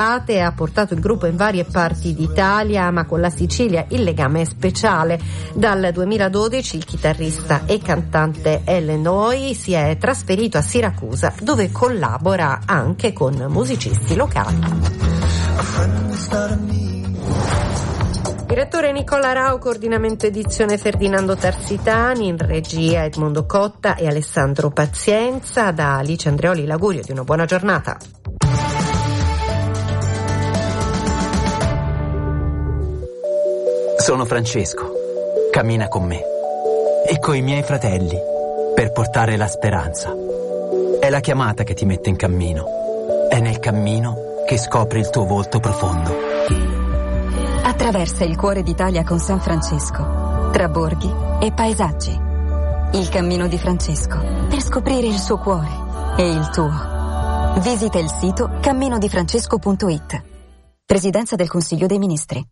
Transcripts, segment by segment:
ha portato il gruppo in varie parti d'Italia, ma con la Sicilia il legame è speciale. Dal 2012 il chitarrista e cantante Ellen Noi si è trasferito a Siracusa, dove collabora anche con musicisti locali. Direttore Nicola Rau, coordinamento edizione Ferdinando Tarsitani, in regia Edmondo Cotta e Alessandro Pazienza. Da Alice Andreoli l'augurio di una buona giornata. Sono Francesco, cammina con me e coi miei fratelli per portare la speranza. È la chiamata che ti mette in cammino, è nel cammino che scopri il tuo volto profondo. Attraversa il cuore d'Italia con San Francesco, tra borghi e paesaggi. Il cammino di Francesco, per scoprire il suo cuore e il tuo. Visita il sito camminodifrancesco.it. Presidenza del Consiglio dei Ministri.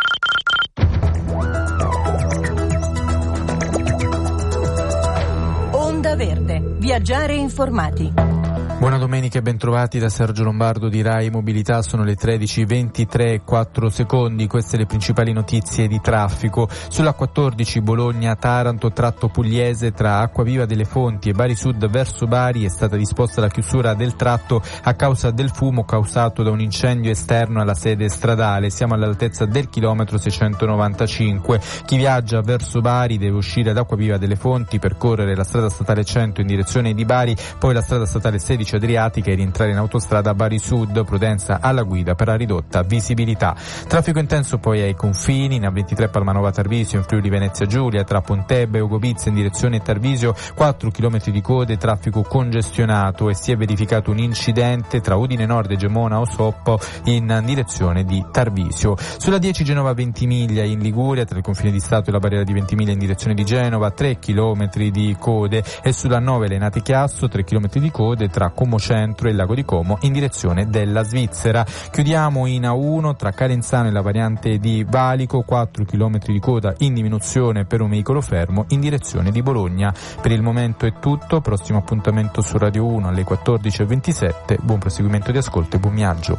Onda Verde, viaggiare informati. Buona domenica e bentrovati da Sergio Lombardo di Rai Mobilità. Sono le 13:23:04. Queste le principali notizie di traffico. Sulla 14 Bologna-Taranto, tratto pugliese tra Acquaviva delle Fonti e Bari Sud verso Bari, è stata disposta la chiusura del tratto a causa del fumo causato da un incendio esterno alla sede stradale. Siamo all'altezza del chilometro 695. Chi viaggia verso Bari deve uscire ad Acquaviva delle Fonti, percorrere la strada statale 100 in direzione di Bari, poi la strada statale 16 Adriatica e rientrare in autostrada Bari Sud. Prudenza alla guida per la ridotta visibilità. Traffico intenso poi ai confini, in A23 Palmanova Tarvisio, in Friuli Venezia Giulia, tra Pontebbe e Ugobizza in direzione Tarvisio, 4 km di code, traffico congestionato, e si è verificato un incidente tra Udine Nord e Gemona Osoppo in direzione di Tarvisio. Sulla 10 Genova Ventimiglia in Liguria, tra il confine di Stato e la barriera di Ventimiglia in direzione di Genova, 3 km di code, e sulla 9 Lenate Chiasso, 3 km di code tra Como Centro e il Lago di Como in direzione della Svizzera. Chiudiamo in A1 tra Calenzano e la variante di Valico, 4 km di coda in diminuzione per un veicolo fermo in direzione di Bologna. Per il momento è tutto, prossimo appuntamento su Radio 1 alle 14:27. Buon proseguimento di ascolto e buon viaggio.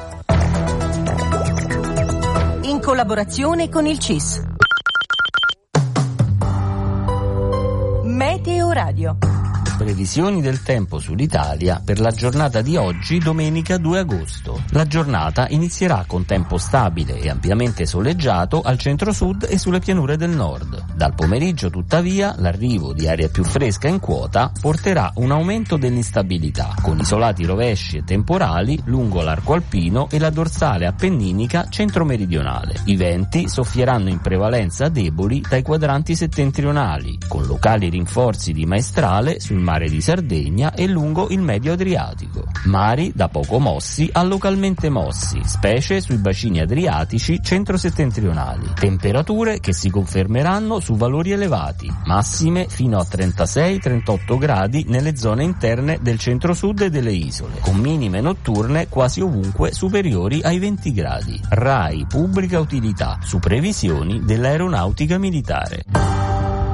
In collaborazione con il CIS. Meteo Radio. Previsioni del tempo sull'Italia per la giornata di oggi, domenica 2 agosto. La giornata inizierà con tempo stabile e ampiamente soleggiato al centro-sud e sulle pianure del nord. Dal pomeriggio, tuttavia, l'arrivo di aria più fresca in quota porterà un aumento dell'instabilità, con isolati rovesci e temporali lungo l'arco alpino e la dorsale appenninica centro-meridionale. I venti soffieranno in prevalenza deboli dai quadranti settentrionali, con locali rinforzi di maestrale sul mare di Sardegna e lungo il medio Adriatico. Mari da poco mossi a localmente mossi, specie sui bacini adriatici centro-settentrionali. Temperature che si confermeranno su valori elevati, massime fino a 36-38 gradi nelle zone interne del centro-sud e delle isole, con minime notturne quasi ovunque superiori ai 20 gradi. RAI Pubblica Utilità, su previsioni dell'Aeronautica Militare.